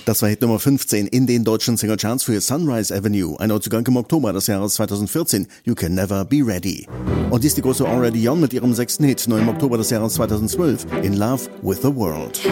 Das war Hit Nummer 15 in den deutschen Singlecharts für Sunrise Avenue, ein Neuzugang im Oktober des Jahres 2014, You Can Never Be Ready. Und dies die große Already On mit ihrem 6. Hit, neu im Oktober des Jahres 2012, In Love with the World.